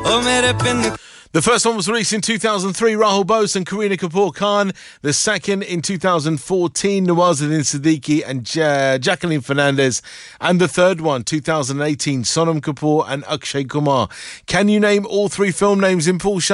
The first one was released in 2003, Rahul Bose and Kareena Kapoor Khan. The second in 2014, Nawazuddin Siddiqui and Jacqueline Fernandez. And the third one, 2018, Sonam Kapoor and Akshay Kumar. Can you name all three film names in Paul